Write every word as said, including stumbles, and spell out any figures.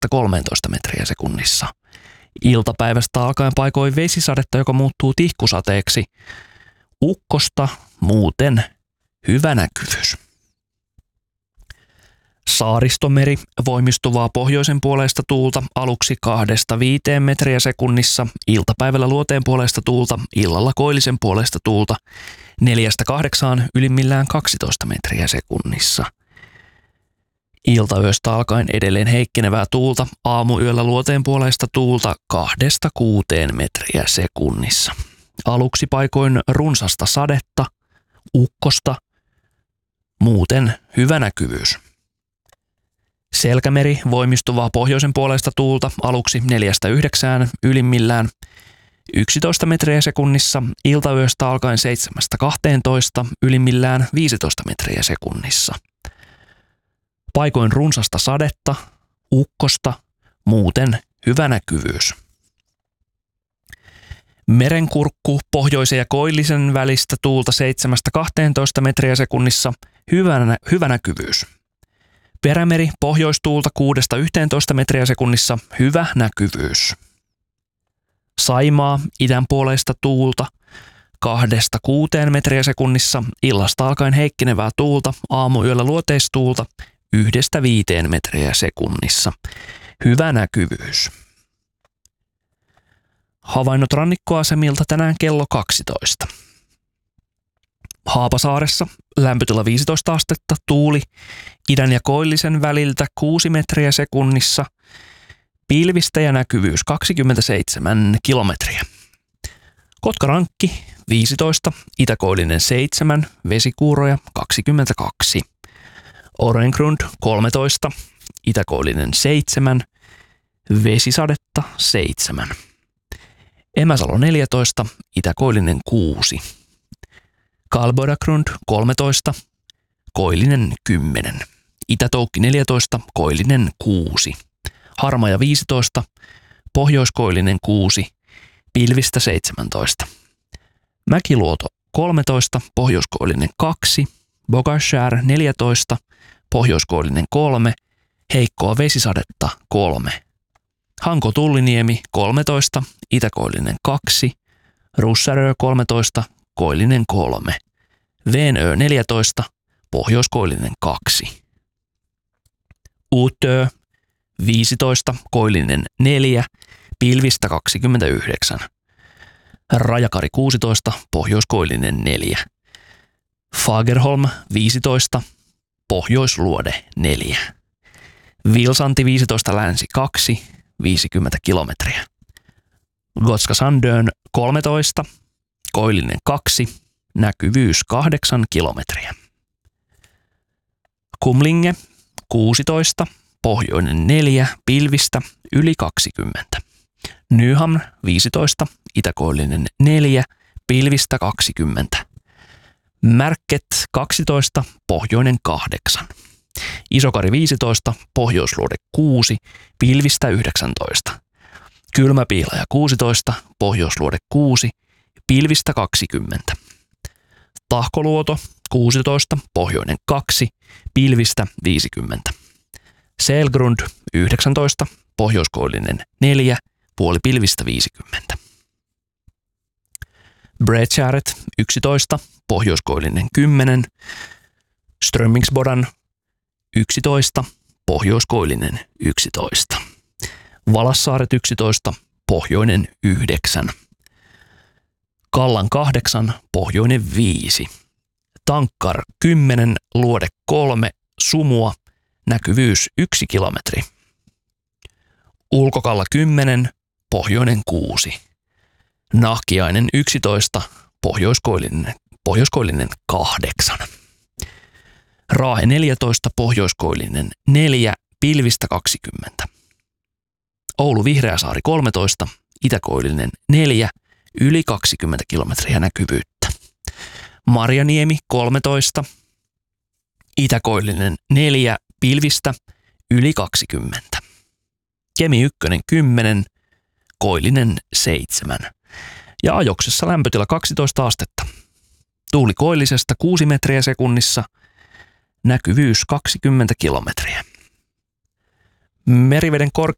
kolmeentoista metriä sekunnissa. Iltapäivästä alkaen paikoin vesisadetta, joka muuttuu tihkusateeksi. Ukkosta, muuten hyvä näkyvyys. Saaristomeri, voimistuvaa pohjoisen puoleista tuulta, aluksi kahdesta viiteen metriä sekunnissa, iltapäivällä luoteen puoleista tuulta, illalla koillisen puoleista tuulta, neljästä kahdeksaan ylimmillään kaksitoista metriä sekunnissa. Iltayöstä alkaen edelleen heikkenevää tuulta, aamuyöllä luoteen puoleista tuulta kahdesta kuuteen metriä sekunnissa. Aluksi paikoin runsasta sadetta, ukkosta, muuten hyvä näkyvyys. Selkämeri, voimistuvaa pohjoisen puoleista tuulta, aluksi neljästä yhdeksään ylimmillään yksitoista metriä sekunnissa, iltayöstä alkaen seitsemästä kahteentoista ylimmillään viisitoista metriä sekunnissa. Paikoin runsasta sadetta, ukkosta, muuten hyvä näkyvyys. Merenkurkku, pohjoisen ja koillisen välistä tuulta seitsemästä kahteentoista metriä sekunnissa, hyvä, hyvä näkyvyys. Perämeri, pohjoistuulta kuudesta yhteentoista metriä sekunnissa, hyvä näkyvyys. Saimaa, idän puoleista tuulta kahdesta kuuteen metriä sekunnissa, illasta alkaen heikkenevää tuulta, aamuyöllä luoteistuulta yhdestä viiteen metriä sekunnissa, hyvä näkyvyys. Havainnot rannikkoasemilta tänään kello kaksitoista. Haapasaaressa lämpötila viisitoista astetta, tuuli idän ja koillisen väliltä kuusi metriä sekunnissa, pilvistä ja näkyvyys kaksikymmentäseitsemän kilometriä. Kotkarankki viisitoista, itäkoillinen seitsemän, vesikuuroja kaksikymmentäkaksi. Orengrund kolmetoista, itäkoillinen seitsemän, vesisadetta seitsemän. Emäsalo neljätoista, itäkoillinen kuusi. Kalbodagrund kolmetoista, koillinen kymmenen. Itätoukki neljätoista, koillinen kuusi. Harmaja viisitoista, pohjoiskoillinen kuusi, pilvistä seitsemäntoista. Mäkiluoto kolmetoista, pohjoiskoillinen kaksi. Bogashär neljätoista, pohjoiskoillinen kolme, heikkoa vesisadetta kolme. Hanko Tulliniemi kolmetoista, itäkoillinen kaksi, Russarö kolmetoista, koillinen kolme, Venö neljätoista, pohjoiskoillinen kaksi. Utö viisitoista, koillinen neljä, pilvistä kaksikymmentäyhdeksän. Rajakari kuusitoista, pohjoiskoillinen neljä. Fagerholm viisitoista, pohjoisluode neljä. Vilsanti viisitoista, länsi kaksi, viisikymmentä kilometriä. Gotska Sandön kolmetoista, koillinen kaksi, näkyvyys kahdeksan kilometriä. Kumlinge kuusitoista, pohjoinen neljä, pilvistä yli kaksikymmentä. Nyhamn viisitoista, itäkoillinen neljä, pilvistä kaksikymmentä. Märket kaksitoista, pohjoinen kahdeksan. Isokari viisitoista, pohjoisluode kuusi, pilvistä yhdeksäntoista. Kylmäpihlaja kuusitoista, pohjoisluode kuusi, pilvistä kaksikymmentä. Tahkoluoto kuusitoista, pohjoinen kaksi, pilvistä viisikymmentä. Selgrund yhdeksäntoista, pohjoiskoillinen neljä, puoli pilvistä viisikymmentä. Bredskäret yksitoista, pohjoiskoillinen kymmenen, Strömmingsbodan yksitoista, pohjoiskoillinen yksitoista. Valassaaret yksitoista, pohjoinen yhdeksän. Kallan kahdeksan, pohjoinen viisi. Tankkar kymmenen, luode kolme, sumua, näkyvyys yksi kilometri. Ulkokalla kymmenen, pohjoinen kuusi. Nahkiainen yksitoista, pohjoiskoillinen, pohjoiskoillinen kahdeksan. Raahe neljätoista, pohjoiskoillinen neljä, pilvistä kaksikymmentä. Oulu Vihreäsaari kolmetoista, itäkoillinen neljä, yli kaksikymmentä kilometriä näkyvyyttä. Marjaniemi kolmetoista, itäkoillinen neljä, pilvistä yli kaksikymmentä. Kemi ykkönen kymmenen, koillinen seitsemän. Ja ajoksessa lämpötila kaksitoista astetta. Tuuli koillisesta kuusi metriä sekunnissa, näkyvyys kaksikymmentä kilometriä. Meriveden korkeus